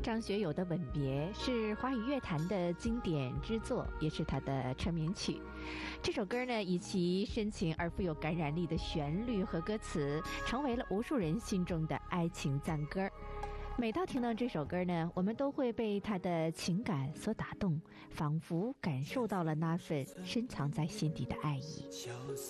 张学友的《吻别》是华语乐坛的经典之作，也是他的成名曲。这首歌呢，以其深情而富有感染力的旋律和歌词，成为了无数人心中的爱情赞歌。每到听到这首歌呢，我们都会被他的情感所打动，仿佛感受到了那份深藏在心底的爱意。 萧瑟